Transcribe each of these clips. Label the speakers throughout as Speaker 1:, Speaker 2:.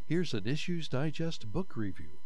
Speaker 1: Here's an Issues Digest book review.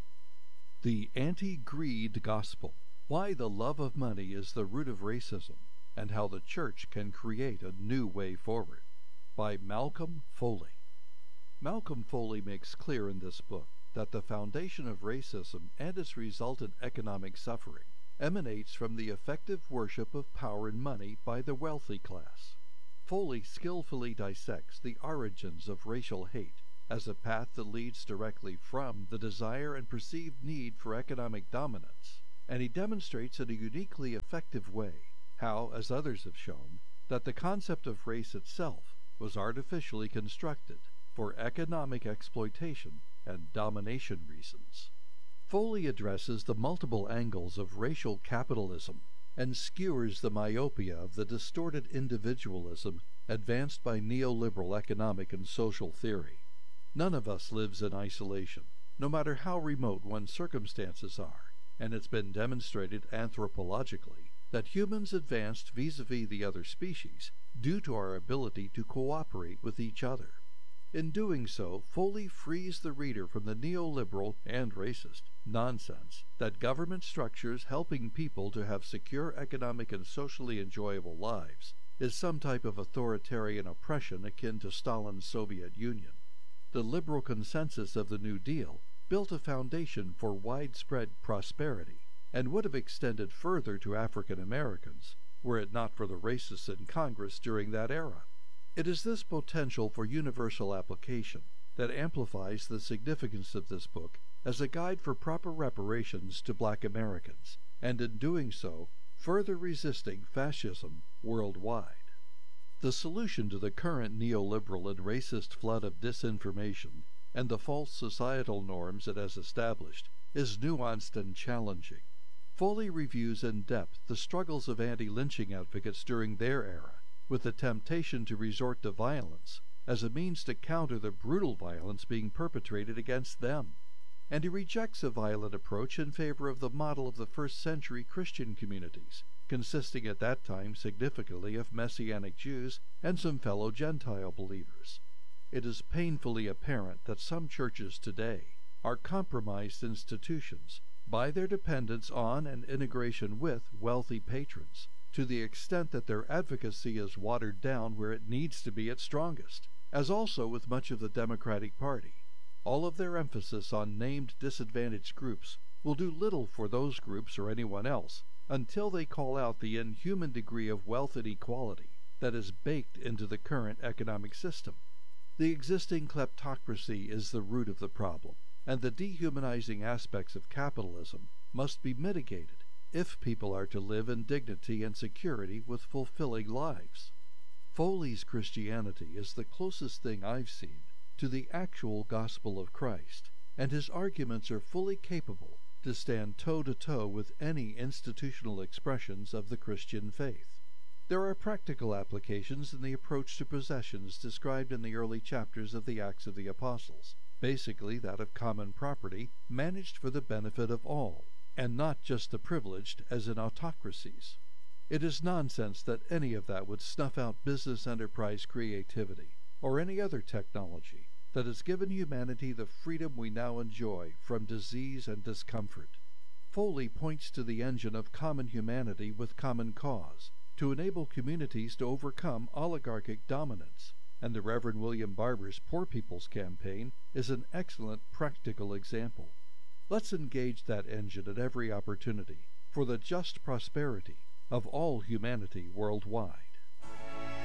Speaker 1: The Anti-Greed Gospel: Why the Love of Money is the Root of Racism, and How the Church Can Create a New Way Forward, by Malcolm Foley. Malcolm Foley makes clear in this book that the foundation of racism and its resultant economic suffering emanates from the effective worship of power and money by the wealthy class. Foley skillfully dissects the origins of racial hate as a path that leads directly from the desire and perceived need for economic dominance, and he demonstrates in a uniquely effective way how, as others have shown, that the concept of race itself was artificially constructed for economic exploitation and domination reasons. Foley addresses the multiple angles of racial capitalism and skewers the myopia of the distorted individualism advanced by neoliberal economic and social theory. None of us lives in isolation, no matter how remote one's circumstances are, and it's been demonstrated anthropologically that humans advanced vis-a-vis the other species due to our ability to cooperate with each other. In doing so, Foley frees the reader from the neoliberal and racist nonsense that government structures helping people to have secure economic and socially enjoyable lives is some type of authoritarian oppression akin to Stalin's Soviet Union. The liberal consensus of the New Deal built a foundation for widespread prosperity and would have extended further to African Americans were it not for the racists in Congress during that era. It is this potential for universal application that amplifies the significance of this book as a guide for proper reparations to Black Americans, and in doing so, further resisting fascism worldwide. The solution to the current neoliberal and racist flood of disinformation and the false societal norms it has established is nuanced and challenging. Foley reviews in depth the struggles of anti-lynching advocates during their era, with the temptation to resort to violence as a means to counter the brutal violence being perpetrated against them. And he rejects a violent approach in favor of the model of the first-century Christian communities, consisting at that time significantly of Messianic Jews and some fellow Gentile believers. It is painfully apparent that some churches today are compromised institutions by their dependence on and integration with wealthy patrons, to the extent that their advocacy is watered down where it needs to be its strongest, as also with much of the Democratic Party. All of their emphasis on named disadvantaged groups will do little for those groups or anyone else until they call out the inhuman degree of wealth inequality that is baked into the current economic system. The existing kleptocracy is the root of the problem, and the dehumanizing aspects of capitalism must be mitigated if people are to live in dignity and security with fulfilling lives. Foley's Christianity is the closest thing I've seen to the actual gospel of Christ, and his arguments are fully capable to stand toe-to-toe with any institutional expressions of the Christian faith. There are practical applications in the approach to possessions described in the early chapters of the Acts of the Apostles, basically that of common property managed for the benefit of all, and not just the privileged as in autocracies. It is nonsense that any of that would snuff out business enterprise creativity, or any other technology that has given humanity the freedom we now enjoy from disease and discomfort. Foley points to the engine of common humanity with common cause to enable communities to overcome oligarchic dominance, and the Reverend William Barber's Poor People's Campaign is an excellent practical example. Let's engage that engine at every opportunity for the just prosperity of all humanity worldwide.